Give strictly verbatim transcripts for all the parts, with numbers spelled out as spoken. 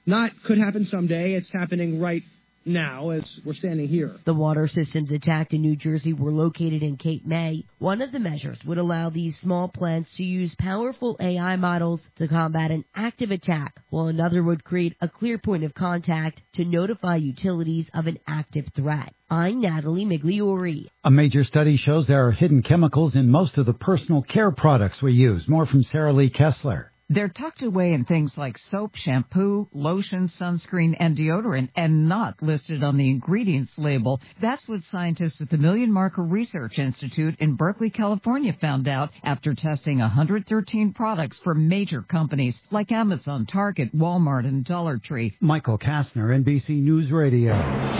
not could happen someday. It's happening right now as we're standing here. The water systems attacked in New Jersey were located in Cape May. One of the measures would allow these small plants to use powerful A I models to combat an active attack, while another would create a clear point of contact to notify utilities of an active threat. I'm Natalie Migliori. A major study shows there are hidden chemicals in most of the personal care products we use. More from Sarah Lee Kessler. They're tucked away in things like soap, shampoo, lotion, sunscreen, and deodorant, and not listed on the ingredients label. That's what scientists at the Million Marker Research Institute in Berkeley, California found out after testing one hundred thirteen products from major companies like Amazon, Target, Walmart, and Dollar Tree. Michael Kastner, N B C News Radio.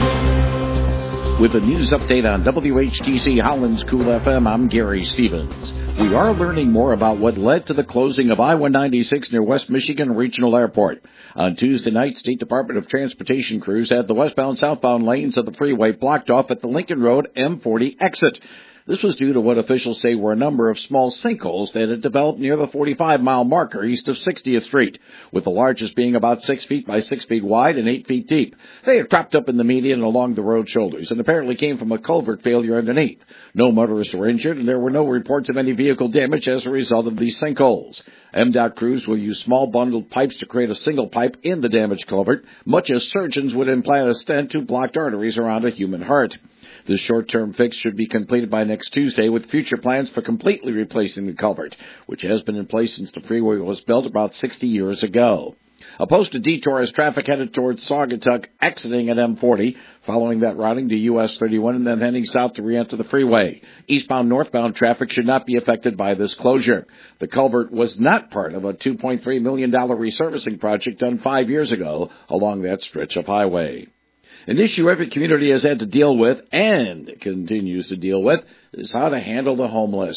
With a news update on W H T C Holland's Cool F M, I'm Gary Stevens. We are learning more about what led to the closing of I one ninety-six near West Michigan Regional Airport. On Tuesday night, State Department of Transportation crews had the westbound-southbound lanes of the freeway blocked off at the Lincoln Road M forty exit. This was due to what officials say were a number of small sinkholes that had developed near the forty-five mile marker east of sixtieth Street, with the largest being about six feet by six feet wide and eight feet deep. They had cropped up in the median along the road shoulders and apparently came from a culvert failure underneath. No motorists were injured, and there were no reports of any vehicle damage as a result of these sinkholes. M DOT crews will use small bundled pipes to create a single pipe in the damaged culvert, much as surgeons would implant a stent to blocked arteries around a human heart. This short-term fix should be completed by next Tuesday, with future plans for completely replacing the culvert, which has been in place since the freeway was built about sixty years ago. A posted detour as traffic headed towards Saugatuck, exiting at M forty, following that routing to U S thirty-one and then heading south to re-enter the freeway. Eastbound, northbound traffic should not be affected by this closure. The culvert was not part of a two point three million dollars resurfacing project done five years ago along that stretch of highway. An issue every community has had to deal with and continues to deal with is how to handle the homeless.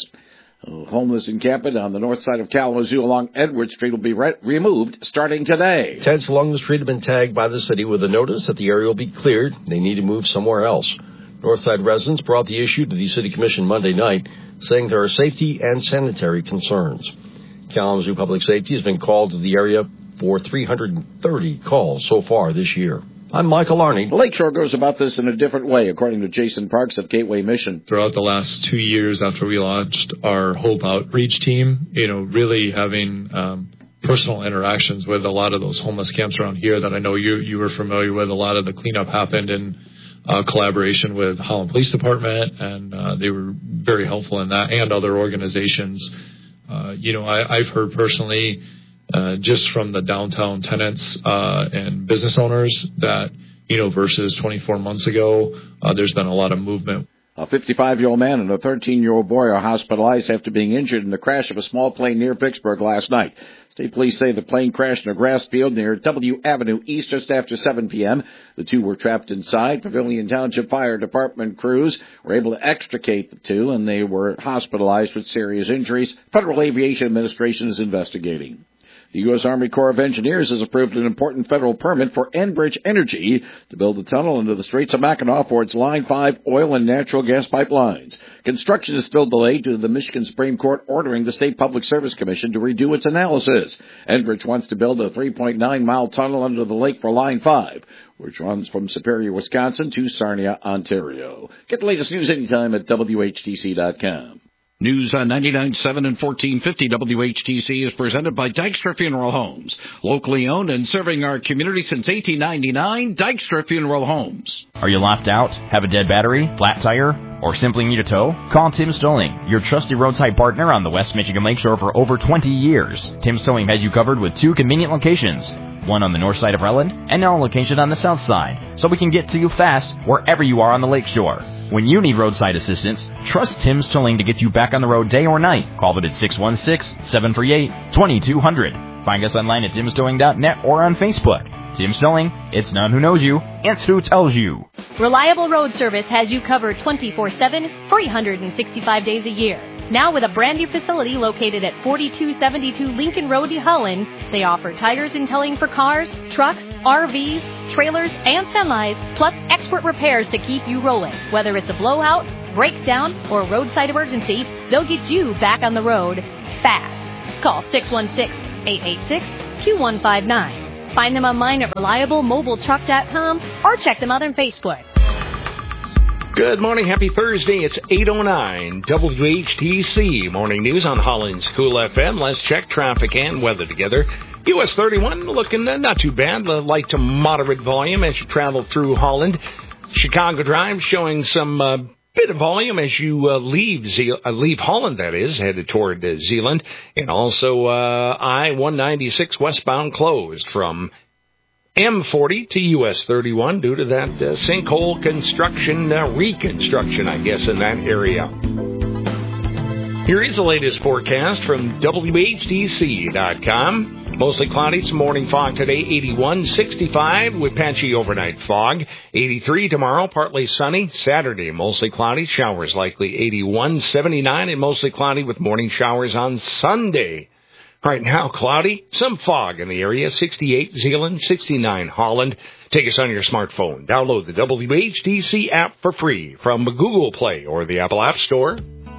A homeless encampment on the north side of Kalamazoo along Edward Street will be re- removed starting today. Tents along the street have been tagged by the city with a notice that the area will be cleared. They need to move somewhere else. Northside residents brought the issue to the City Commission Monday night, saying there are safety and sanitary concerns. Kalamazoo Public Safety has been called to the area for three hundred thirty calls so far this year. I'm Michael Arney. Lakeshore goes about this in a different way, according to Jason Parks of Gateway Mission. Throughout the last two years after we launched our Hope Outreach team, you know, really having um, personal interactions with a lot of those homeless camps around here that I know you you were familiar with. A lot of the cleanup happened in uh, collaboration with Holland Police Department, and uh, they were very helpful in that, and other organizations. Uh, you know, I, I've heard personally, Uh, just from the downtown tenants uh, and business owners that, you know, versus twenty-four months ago, uh, there's been a lot of movement. A fifty-five-year-old man and a thirteen-year-old boy are hospitalized after being injured in the crash of a small plane near Vicksburg last night. State police say the plane crashed in a grass field near W Avenue East just after seven p.m. The two were trapped inside. Pavilion Township Fire Department crews were able to extricate the two, and they were hospitalized with serious injuries. Federal Aviation Administration is investigating. The U S Army Corps of Engineers has approved an important federal permit for Enbridge Energy to build a tunnel into the Straits of Mackinac for its Line five oil and natural gas pipelines. Construction is still delayed due to the Michigan Supreme Court ordering the State Public Service Commission to redo its analysis. Enbridge wants to build a three point nine mile tunnel under the lake for Line five, which runs from Superior, Wisconsin to Sarnia, Ontario. Get the latest news anytime at W H T C dot com. News on ninety-nine point seven and fourteen fifty W H T C is presented by Dykstra Funeral Homes. Locally owned and serving our community since eighteen ninety-nine, Dykstra Funeral Homes. Are you locked out, have a dead battery, flat tire, or simply need a tow? Call Tim Stolling, your trusted roadside partner on the West Michigan Lakeshore for over twenty years. Tim Stolling has you covered with two convenient locations, one on the north side of Relland and now a location on the south side, so we can get to you fast wherever you are on the lakeshore. When you need roadside assistance, trust Tim Stolling to get you back on the road day or night. Call them at six one six, seven three eight, two two zero zero. Find us online at tim stolling dot net or on Facebook. Tim Stolling, it's not who knows you, it's who tells you. Reliable Road Service has you covered twenty-four seven, three hundred sixty-five days a year. Now with a brand new facility located at forty-two seventy-two Lincoln Road, Holland, they offer tires and towing for cars, trucks, R Vs, trailers, and semis, plus expert repairs to keep you rolling. Whether it's a blowout, breakdown, or roadside emergency, they'll get you back on the road fast. Call six one six, eight eight six, two one five nine. Find them online at reliable mobile truck dot com or check them out on Facebook. Good morning. Happy Thursday. It's eight oh nine W H T C. Morning news on Holland's Cool F M. Let's check traffic and weather together. U S thirty-one looking uh, not too bad. Light to moderate volume as you travel through Holland. Chicago Drive showing some uh, bit of volume as you uh, leave Ze- uh, leave Holland, that is, headed toward uh, Zeeland. And also uh, I one ninety-six westbound closed from M forty to U S thirty-one due to that uh, sinkhole construction, uh, reconstruction, I guess, in that area. Here is the latest forecast from W H T C dot com. Mostly cloudy, some morning fog today, eighty-one, sixty-five with patchy overnight fog. eighty-three tomorrow, partly sunny. Saturday, mostly cloudy, showers likely, eighty-one, seventy-nine, and mostly cloudy with morning showers on Sunday. Right now, cloudy, some fog in the area, sixty-eight Zeeland, sixty-nine Holland. Take us on your smartphone. Download the W H T C app for free from Google Play or the Apple App Store.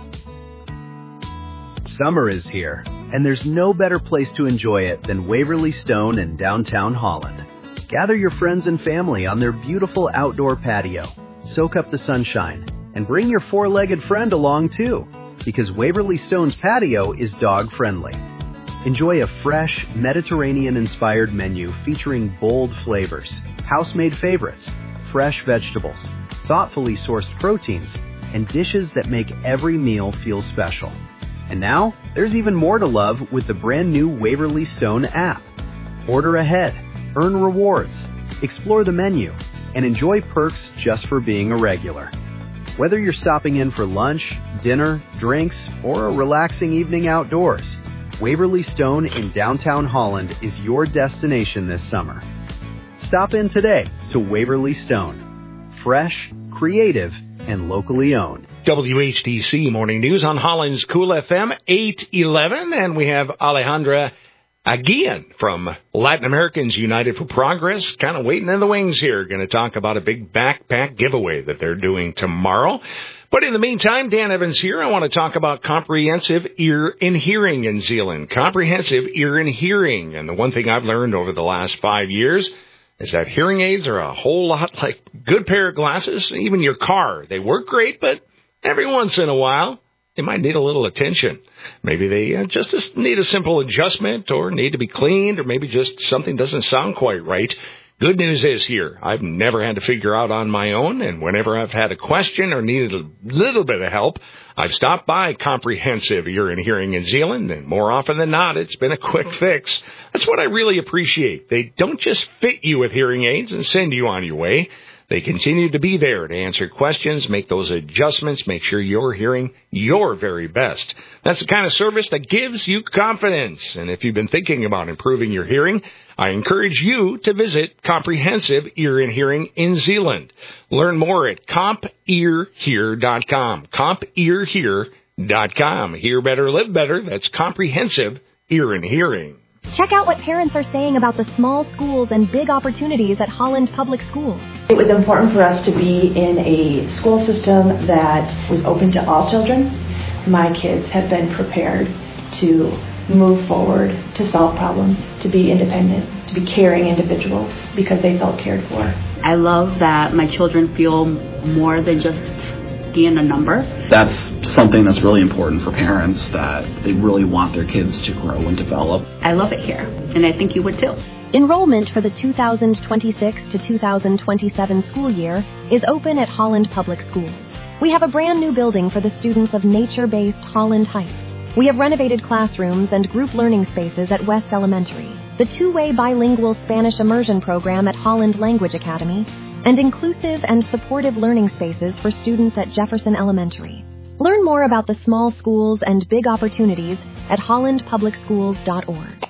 Summer is here, and there's no better place to enjoy it than Waverly Stone in downtown Holland. Gather your friends and family on their beautiful outdoor patio. Soak up the sunshine, and bring your four-legged friend along too, because Waverly Stone's patio is dog-friendly. Enjoy a fresh, Mediterranean-inspired menu featuring bold flavors, house-made favorites, fresh vegetables, thoughtfully sourced proteins, and dishes that make every meal feel special. And now, there's even more to love with the brand new Waverly Stone app. Order ahead, earn rewards, explore the menu, and enjoy perks just for being a regular. Whether you're stopping in for lunch, dinner, drinks, or a relaxing evening outdoors, Waverly Stone in downtown Holland is your destination this summer. Stop in today to Waverly Stone. Fresh, creative, and locally owned. W H T C Morning News on Holland's Cool F M, eight eleven, and we have Alejandra Aguian from Latin Americans United for Progress, kind of waiting in the wings here. Going to talk about a big backpack giveaway that they're doing tomorrow. But in the meantime, Dan Evans here. I want to talk about comprehensive ear and hearing in Zeeland. Comprehensive ear and hearing. And the one thing I've learned over the last five years is that hearing aids are a whole lot like good pair of glasses, even your car. They work great, but every once in a while, they might need a little attention. Maybe they uh, just, just need a simple adjustment or need to be cleaned or maybe just something doesn't sound quite right. Good news is here, I've never had to figure out on my own, and whenever I've had a question or needed a little bit of help, I've stopped by Comprehensive Ear and Hearing in Zeeland, and more often than not, it's been a quick fix. That's what I really appreciate. They don't just fit you with hearing aids and send you on your way. They continue to be there to answer questions, make those adjustments, make sure you're hearing your very best. That's the kind of service that gives you confidence. And if you've been thinking about improving your hearing, I encourage you to visit Comprehensive Ear and Hearing in Zeeland. Learn more at comp ear here dot com. comp ear here dot com. Hear better, live better. That's Comprehensive Ear and Hearing. Check out what parents are saying about the small schools and big opportunities at Holland Public Schools. It was important for us to be in a school system that was open to all children. My kids have been prepared to move forward, to solve problems, to be independent, to be caring individuals because they felt cared for. I love that my children feel more than just being a number. That's something that's really important for parents, that they really want their kids to grow and develop. I love it here, and I think you would too. Enrollment for the two thousand twenty-six to two thousand twenty-seven school year is open at Holland Public Schools. We have a brand new building for the students of nature-based Holland Heights. We have renovated classrooms and group learning spaces at West Elementary, the two-way bilingual Spanish immersion program at Holland Language Academy, and inclusive and supportive learning spaces for students at Jefferson Elementary. Learn more about the small schools and big opportunities at holland public schools dot org.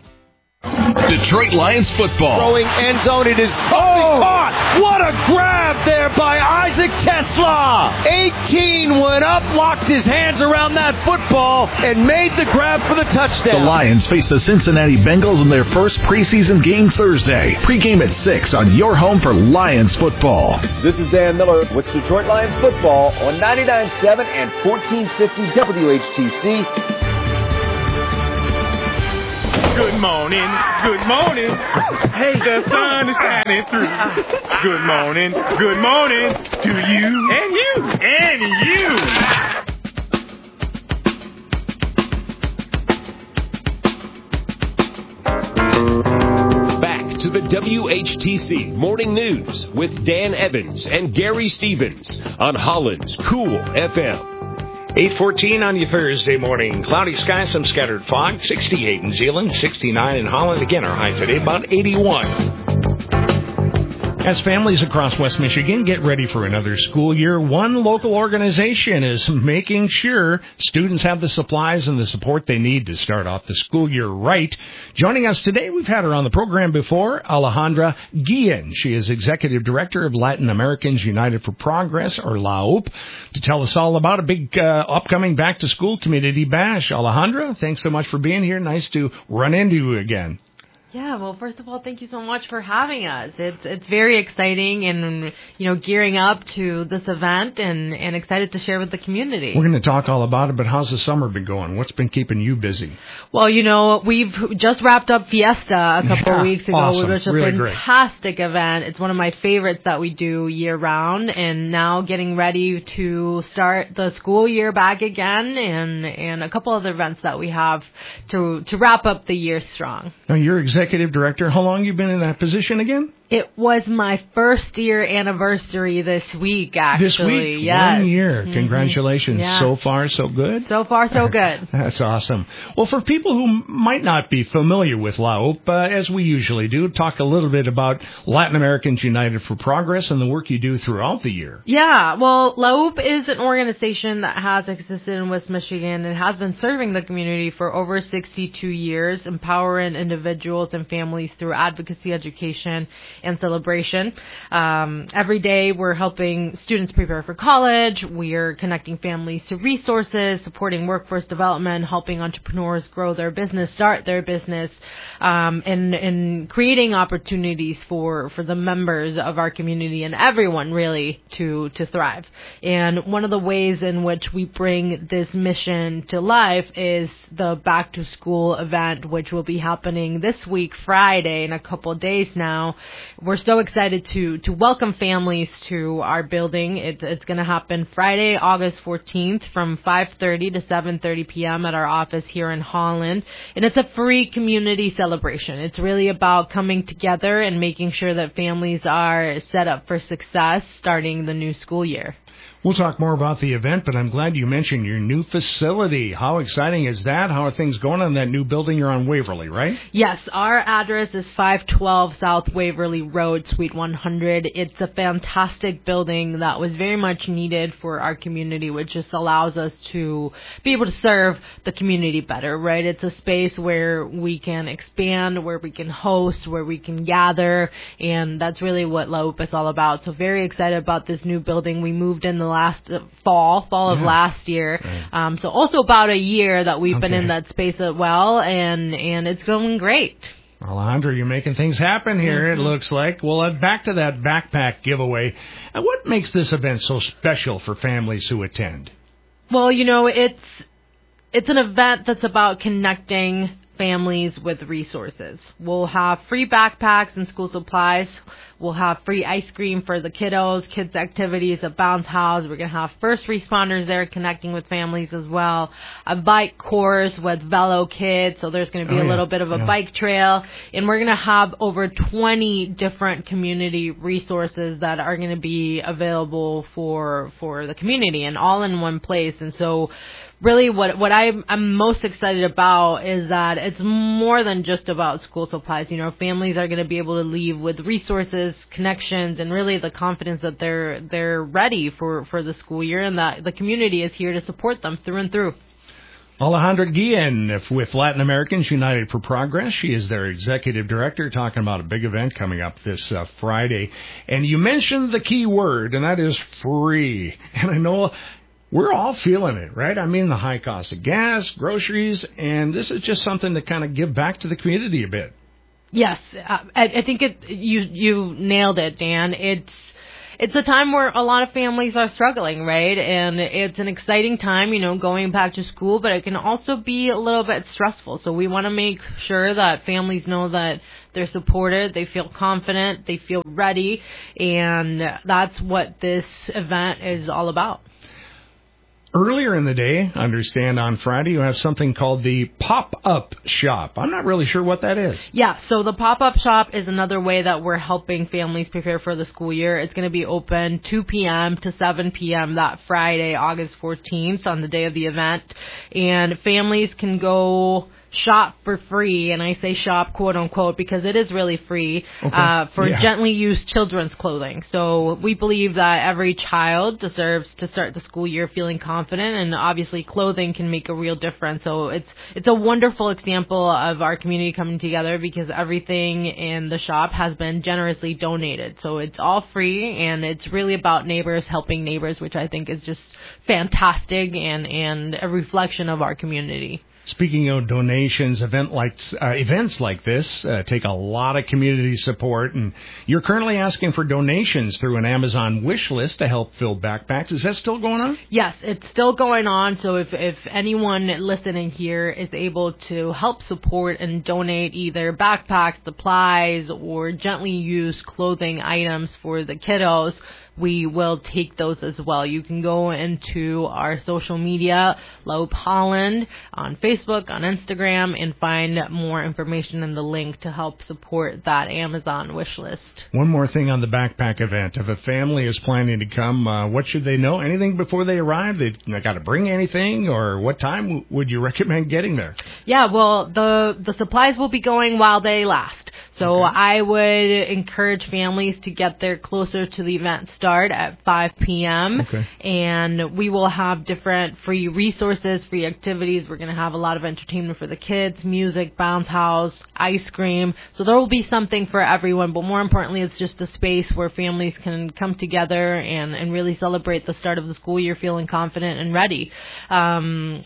Detroit Lions football. Throwing end zone. It is oh, caught. What a grab there by Isaac Tesla. eighteen went up, locked his hands around that football, and made the grab for the touchdown. The Lions face the Cincinnati Bengals in their first preseason game Thursday. Pre-game at six on your home for Lions football. This is Dan Miller with Detroit Lions football on ninety-nine point seven and fourteen fifty W H T C. Good morning. Good morning. Hey, the sun is shining through. Good morning. Good morning to you and you and you. Back to the W H T C Morning News with Dan Evans and Gary Stevens on Holland's Cool F M. eight fourteen on your Thursday morning. Cloudy skies, some scattered fog. sixty-eight in Zeeland, sixty-nine in Holland. Again, our high today, about eighty-one. As families across West Michigan get ready for another school year, one local organization is making sure students have the supplies and the support they need to start off the school year right. Joining us today, we've had her on the program before, Alejandra Guillen. She is Executive Director of Latin Americans United for Progress, or L A U P, to tell us all about a big uh, upcoming back-to-school community bash. Alejandra, thanks so much for being here. Nice to run into you again. Yeah, well, first of all, thank you so much for having us. It's it's very exciting and, you know, gearing up to this event and, and excited to share with the community. We're going to talk all about it, but how's the summer been going? What's been keeping you busy? Well, you know, we've just wrapped up Fiesta a couple yeah, of weeks ago, awesome. which was a really fantastic great. event. It's one of my favorites that we do year-round, and now getting ready to start the school year back again, and, and a couple other events that we have to, to wrap up the year strong. Now, you're Executive Director. How long have you been in that position again? It was my first year anniversary this week, actually. This week? Yes. One year. Mm-hmm. Congratulations. Yeah. So far, so good? So far, so good. That's awesome. Well, for people who might not be familiar with L A U P, uh, as we usually do, talk a little bit about Latin Americans United for Progress and the work you do throughout the year. Yeah, well, L A U P is an organization that has existed in West Michigan and has been serving the community for over sixty-two years, empowering individuals and families through advocacy, education, and celebration. Um, every day we're helping students prepare for college. We're connecting families to resources, supporting workforce development, helping entrepreneurs grow their business, start their business, um, and, and creating opportunities for, for the members of our community and everyone really to, to thrive. And one of the ways in which we bring this mission to life is the back to school event, which will be happening this week, Friday, in a couple of days now. We're so excited to, to welcome families to our building. It, it's going to happen Friday, August fourteenth from five thirty to seven thirty p.m. at our office here in Holland. And it's a free community celebration. It's really about coming together and making sure that families are set up for success starting the new school year. We'll talk more about the event, but I'm glad you mentioned your new facility. How exciting is that? How are things going on that new building? You're on Waverly, right? Yes, our address is five twelve South Waverly Road, Suite one hundred. It's a fantastic building that was very much needed for our community, which just allows us to be able to serve the community better, right? It's a space where we can expand, where we can host, where we can gather, and that's really what L A U P is all about. So very excited about this new building. We moved in the last uh, fall, fall of yeah. last year. Right. Um, so also about a year that we've okay. been in that space as well, and, and it's going great. Alejandra, you're making things happen here, mm-hmm. it looks like. Well, uh, back to that backpack giveaway. And what makes this event so special for families who attend? Well, you know, it's it's an event that's about connecting families with resources. We'll have free backpacks and school supplies. We'll have free ice cream for the kiddos, kids' activities, a bounce house. We're going to have first responders there connecting with families as well. A bike course with Velo Kids, so there's going to be oh, a yeah. little bit of a yeah. bike trail. And we're going to have over twenty different community resources that are going to be available for for the community and all in one place. And so really what what I'm, I'm most excited about is that it's more than just about school supplies. You know, families are going to be able to leave with resources, connections, and really the confidence that they're they're ready for, for the school year, and that the community is here to support them through and through. Alejandra Guillen with Latin Americans United for Progress. She is their executive director, talking about a big event coming up this uh, Friday. And you mentioned the key word, and that is free. And I know we're all feeling it, right? I mean, the high cost of gas, groceries, and this is just something to kind of give back to the community a bit. Yes, uh, I, I think it. You you nailed it, Dan. It's it's a time where a lot of families are struggling, right? And it's an exciting time, you know, going back to school, but it can also be a little bit stressful. So we want to make sure that families know that they're supported, they feel confident, they feel ready, and that's what this event is all about. Earlier in the day, I understand on Friday, you have something called the Pop-Up Shop. I'm not really sure what that is. Yeah, so the Pop-Up Shop is another way that we're helping families prepare for the school year. It's going to be open two p.m. to seven p.m. that Friday, August fourteenth, on the day of the event. And families can go shop for free, and I say shop quote unquote because it is really free, okay. uh, for yeah. gently used children's clothing. So we believe that every child deserves to start the school year feeling confident, and obviously clothing can make a real difference. So it's it's a wonderful example of our community coming together because everything in the shop has been generously donated. So it's all free, and it's really about neighbors helping neighbors, which I think is just fantastic and, and a reflection of our community. Speaking of donations, event like uh, events like this uh, take a lot of community support, and you're currently asking for donations through an Amazon wish list to help fill backpacks. Is that still going on? Yes, it's still going on. So if, if anyone listening here is able to help support and donate either backpacks, supplies, or gently used clothing items for the kiddos, we will take those as well. You can go into our social media, Loup Holland, on Facebook, on Instagram, and find more information in the link to help support that Amazon wish list. One more thing on the backpack event. If a family is planning to come, uh, what should they know? Anything before they arrive? They, they got to bring anything, or what time would you recommend getting there? Yeah, well, the, the supplies will be going while they last. So okay. I would encourage families to get there closer to the event start at five p.m. Okay. And we will have different free resources, free activities. We're going to have a lot of entertainment for the kids, music, bounce house, ice cream. So there will be something for everyone. But more importantly, it's just a space where families can come together and, and really celebrate the start of the school year feeling confident and ready. Um,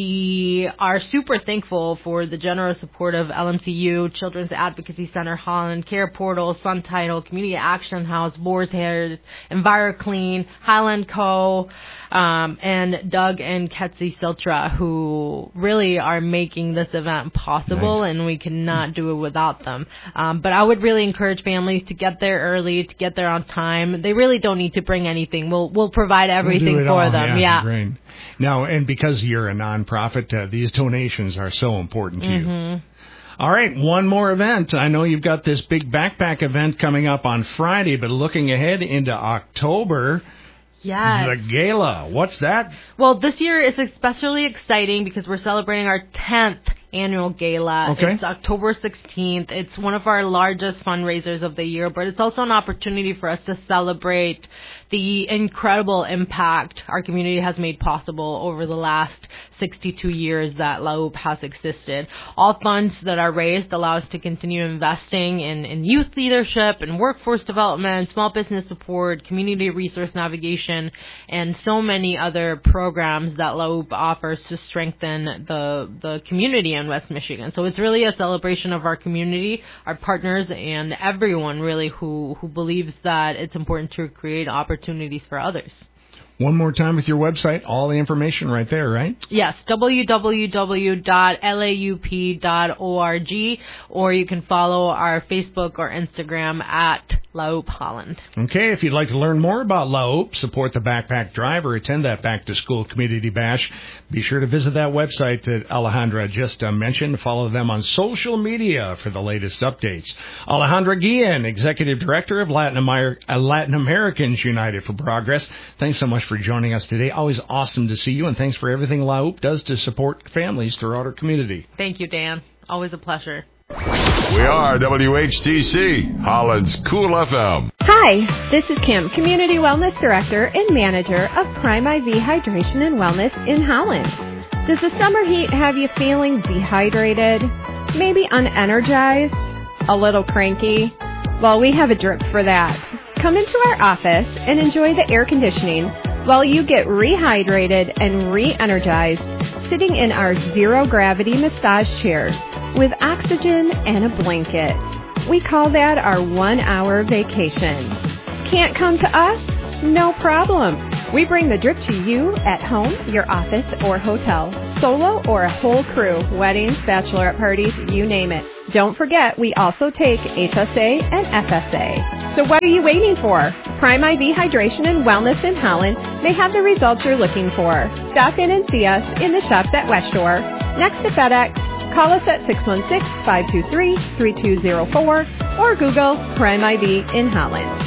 we are super thankful for the generous support of L M C U, Children's Advocacy Center, Holland, Care Portal, Sun Title, Community Action House, Boar's Head, EnviroClean, Highland Co., um, and Doug and Ketsi Siltra, who really are making this event possible, nice. And we cannot do it without them. Um, but I would really encourage families to get there early, to get there on time. They really don't need to bring anything. We'll we'll provide everything we'll for all. them. Yeah, yeah. Great. Now, and because you're a nonprofit, uh, these donations are so important to mm-hmm. you. All right, one more event. I know you've got this big backpack event coming up on Friday, but looking ahead into October, yes. the gala. What's that? Well, this year is especially exciting because we're celebrating our tenth annual gala. Okay. It's October sixteenth. It's one of our largest fundraisers of the year, but it's also an opportunity for us to celebrate the incredible impact our community has made possible over the last sixty-two years that Loup has existed. All funds that are raised allow us to continue investing in, in youth leadership and workforce development, small business support, community resource navigation, and so many other programs that Loup offers to strengthen the, the community in West Michigan. So it's really a celebration of our community, our partners, and everyone really who, who believes that it's important to create opportunities for others. One more time with your website, all the information right there, right? Yes, w w w dot laup dot org, or you can follow our Facebook or Instagram at Loup Holland. Okay, if you'd like to learn more about Loup, support the Backpack Drive, or attend that back-to-school community bash, be sure to visit that website that Alejandra just uh, mentioned. Follow them on social media for the latest updates. Alejandra Guillen, Executive Director of Latin, Amer- uh, Latin Americans United for Progress. Thanks so much for joining us today. Always awesome to see you, and thanks for everything Loup does to support families throughout our community. Thank you, Dan. Always a pleasure. We are W H T C, Holland's Cool F M. Hi, this is Kim, Community Wellness Director and Manager of Prime I V Hydration and Wellness in Holland. Does the summer heat have you feeling dehydrated, maybe unenergized, a little cranky? Well, we have a drip for that. Come into our office and enjoy the air conditioning while you get rehydrated and re-energized sitting in our zero-gravity massage chairs with oxygen and a blanket. We call that our one-hour vacation. Can't come to us? No problem. We bring the drip to you at home, your office, or hotel. Solo or a whole crew. Weddings, bachelorette parties, you name it. Don't forget, we also take H S A and F S A. So what are you waiting for? Prime I V Hydration and Wellness in Holland may have the results you're looking for. Stop in and see us in the shops at West Shore, next to FedEx. Call us at six one six, five two three, three two zero four or Google Prime I V in Holland.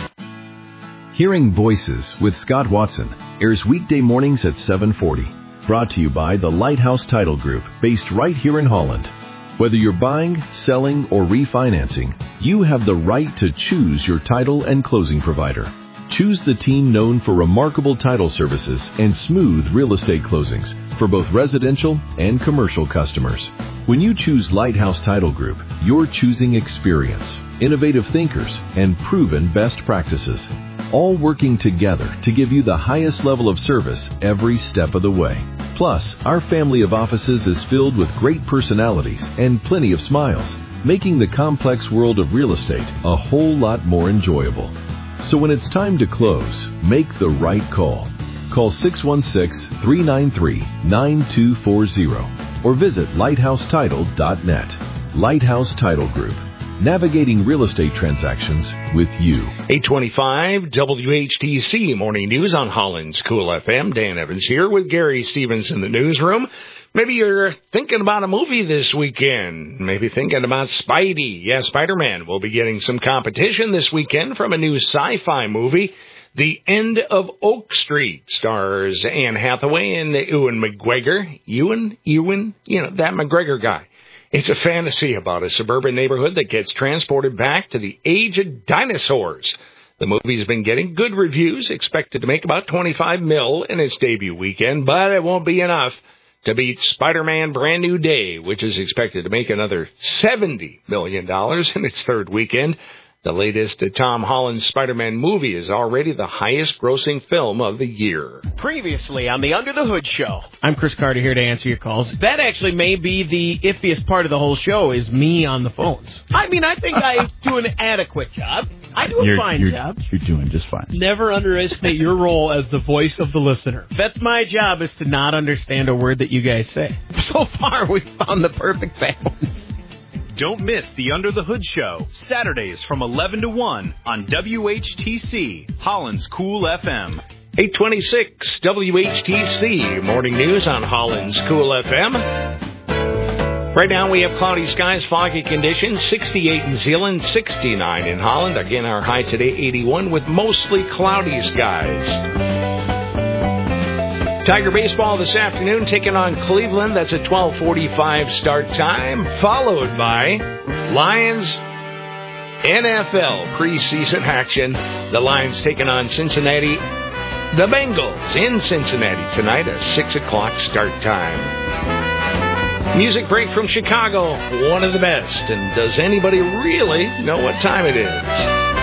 Hearing Voices with Scott Watson airs weekday mornings at seven forty. Brought to you by the Lighthouse Title Group, based right here in Holland. Whether you're buying, selling, or refinancing, you have the right to choose your title and closing provider. Choose the team known for remarkable title services and smooth real estate closings for both residential and commercial customers. When you choose Lighthouse Title Group, you're choosing experience, innovative thinkers, and proven best practices, all working together to give you the highest level of service every step of the way. Plus, our family of offices is filled with great personalities and plenty of smiles, making the complex world of real estate a whole lot more enjoyable. So when it's time to close, make the right call. Call six one six, three nine three, nine two four zero or visit lighthouse title dot net. Lighthouse Title Group, navigating real estate transactions with you. eight twenty-five W H T C Morning News on Holland's Cool F M. Dan Evans here with Gary Stevens in the newsroom. Maybe you're thinking about a movie this weekend. Maybe thinking about Spidey. Yeah, Spider-Man will be getting some competition this weekend from a new sci-fi movie. The End of Oak Street stars Anne Hathaway and Ewan McGregor. Ewan? Ewan? You know, that McGregor guy. It's a fantasy about a suburban neighborhood that gets transported back to the age of dinosaurs. The movie's been getting good reviews, expected to make about twenty-five mil in its debut weekend, but it won't be enough to beat Spider-Man Brand New Day, which is expected to make another seventy million dollars in its third weekend. The latest Tom Holland Spider-Man movie is already the highest-grossing film of the year. Previously on the Under the Hood Show. I'm Chris Carter here to answer your calls. That actually may be the iffiest part of the whole show is me on the phones. I mean, I think I do an adequate job. I do a you're, fine you're, job. You're doing just fine. Never underestimate your role as the voice of the listener. That's my job, is to not understand a word that you guys say. So far, we've found the perfect balance. Don't miss the Under the Hood Show, Saturdays from eleven to one on W H T C, Holland's Cool F M. eight twenty-six W H T C, morning news on Holland's Cool F M. Right now we have cloudy skies, foggy conditions, sixty-eight in Zeeland, sixty-nine in Holland. Again, our high today, eighty-one, with mostly cloudy skies. Tiger baseball this afternoon taking on Cleveland. That's a twelve forty-five start time, followed by Lions N F L preseason action. The Lions taking on Cincinnati. The Bengals in Cincinnati tonight, a six o'clock start time. Music break from Chicago, one of the best. And does anybody really know what time it is?